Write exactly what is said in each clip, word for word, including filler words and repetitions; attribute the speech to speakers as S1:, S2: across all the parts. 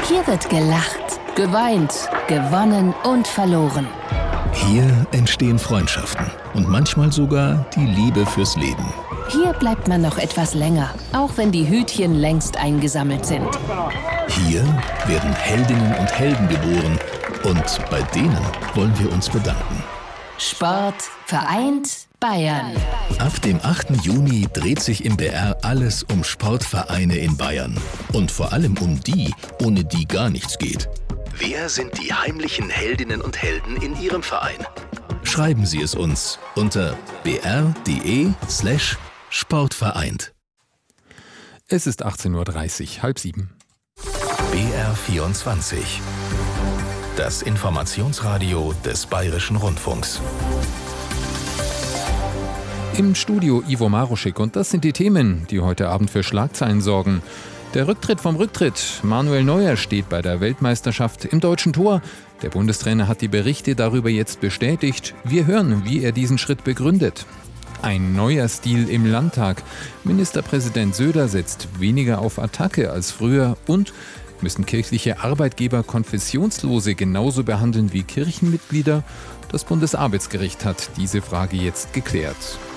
S1: Hier wird gelacht, geweint, gewonnen und verloren.
S2: Hier entstehen Freundschaften und manchmal sogar die Liebe fürs Leben.
S1: Hier bleibt man noch etwas länger, auch wenn die Hütchen längst eingesammelt sind.
S2: Hier werden Heldinnen und Helden geboren und bei denen wollen wir uns bedanken.
S1: Sport vereint Bayern.
S2: Ab dem achten Juni dreht sich im B R alles um Sportvereine in Bayern. Und vor allem um die, ohne die gar nichts geht. Wer sind die heimlichen Heldinnen und Helden in Ihrem Verein? Schreiben Sie es uns unter br.de slash sportvereint.
S3: Es ist achtzehn Uhr dreißig, halb sieben.
S2: B R vierundzwanzig. Das Informationsradio des Bayerischen Rundfunks.
S3: Im Studio Ivo Maruschik und das sind die Themen, die heute Abend für Schlagzeilen sorgen. Der Rücktritt vom Rücktritt. Manuel Neuer steht bei der Weltmeisterschaft im deutschen Tor. Der Bundestrainer hat die Berichte darüber jetzt bestätigt. Wir hören, wie er diesen Schritt begründet. Ein neuer Stil im Landtag. Ministerpräsident Söder setzt weniger auf Attacke als früher und müssen kirchliche Arbeitgeber Konfessionslose genauso behandeln wie Kirchenmitglieder? Das Bundesarbeitsgericht hat diese Frage jetzt geklärt.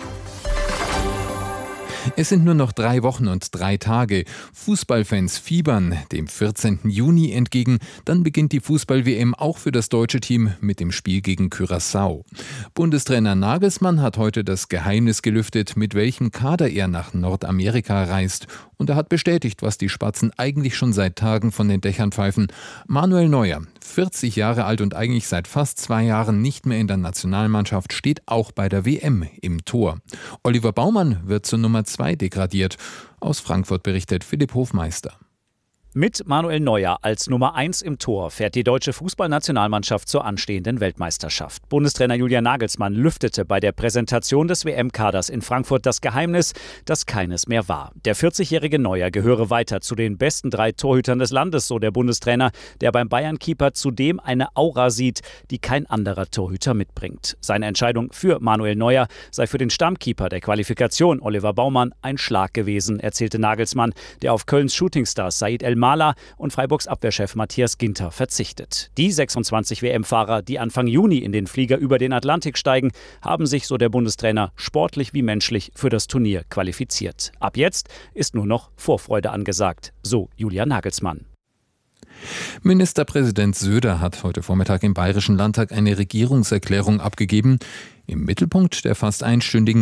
S3: Es sind nur noch drei Wochen und drei Tage. Fußballfans fiebern dem vierzehnten Juni entgegen. Dann beginnt die Fußball-W M auch für das deutsche Team mit dem Spiel gegen Curaçao. Bundestrainer Nagelsmann hat heute das Geheimnis gelüftet, mit welchem Kader er nach Nordamerika reist. Und er hat bestätigt, was die Spatzen eigentlich schon seit Tagen von den Dächern pfeifen. Manuel Neuer, vierzig Jahre alt und eigentlich seit fast zwei Jahren nicht mehr in der Nationalmannschaft, steht auch bei der W M im Tor. Oliver Baumann wird zur Nummer zwei degradiert. Aus Frankfurt berichtet Philipp Hofmeister.
S4: Mit Manuel Neuer als Nummer eins im Tor fährt die deutsche Fußballnationalmannschaft zur anstehenden Weltmeisterschaft. Bundestrainer Julian Nagelsmann lüftete bei der Präsentation des W M-Kaders in Frankfurt das Geheimnis, das keines mehr war. Der vierzigjährige Neuer gehöre weiter zu den besten drei Torhütern des Landes, so der Bundestrainer, der beim Bayern-Keeper zudem eine Aura sieht, die kein anderer Torhüter mitbringt. Seine Entscheidung für Manuel Neuer sei für den Stammkeeper der Qualifikation Oliver Baumann ein Schlag gewesen, erzählte Nagelsmann, der auf Kölns Shootingstar Said El Mala und Freiburgs Abwehrchef Matthias Ginter verzichtet. Die sechsundzwanzig W M-Fahrer, die Anfang Juni in den Flieger über den Atlantik steigen, haben sich, so der Bundestrainer, sportlich wie menschlich für das Turnier qualifiziert. Ab jetzt ist nur noch Vorfreude angesagt, so Julian Nagelsmann.
S3: Ministerpräsident Söder hat heute Vormittag im Bayerischen Landtag eine Regierungserklärung abgegeben. Im Mittelpunkt der fast einstündigen